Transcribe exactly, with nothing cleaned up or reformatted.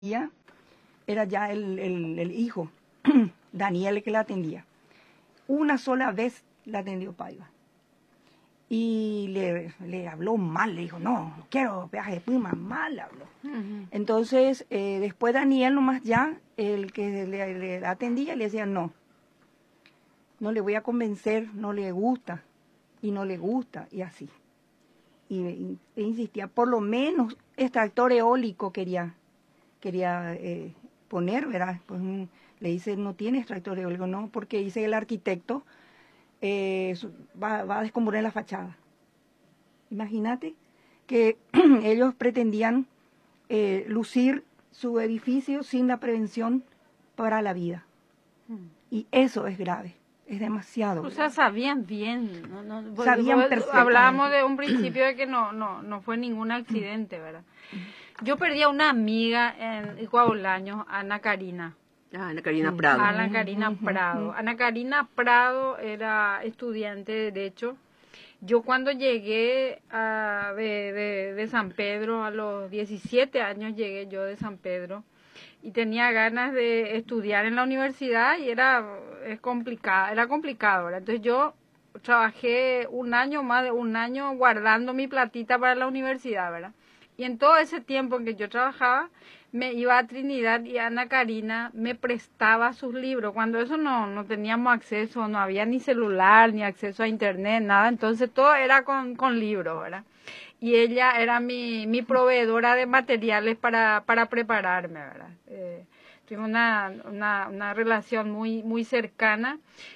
atendía era ya el, el, el hijo, Daniel, el que la atendía. Una sola vez la atendió Paiva. Y le, le habló mal, le dijo, no, no quiero peaje de Puma, mal habló. Uh-huh. Entonces, eh, después Daniel nomás ya, el que le, le atendía, le decía, no, no le voy a convencer, no le gusta, y no le gusta, y así. Y, y e insistía, por lo menos extractor eólico quería, quería eh, poner, ¿verdad? Pues le dice, no tiene extractor eólico, no, porque dice el arquitecto, eh, va, va a descomponer la fachada. Imagínate que ellos pretendían eh, lucir su edificio sin la prevención para la vida. Y eso es grave, es demasiado grave. O sea, sabían bien. No, no, sabían perfectamente. Hablábamos de un principio de que no, no, no fue ningún accidente, ¿verdad? Yo perdí a una amiga en Iguabolaños, Ana Karina. Ah, Ana Karina Prado. Ana Karina Prado. Ana Karina Prado era estudiante de Derecho. Yo cuando llegué a, de, de, de San Pedro, a los diecisiete años llegué yo de San Pedro, y tenía ganas de estudiar en la universidad y era, es complicado, era complicado, ¿verdad? Entonces yo trabajé un año, más de un año, guardando mi platita para la universidad, ¿verdad? Y en todo ese tiempo en que yo trabajaba, me iba a Trinidad y Ana Karina me prestaba sus libros. Cuando eso no, no teníamos acceso, no había ni celular, ni acceso a internet, nada. Entonces todo era con, con libros, ¿verdad? Y ella era mi, mi proveedora de materiales para, para prepararme, ¿verdad? Eh, tuvimos una, una, una relación muy, muy cercana.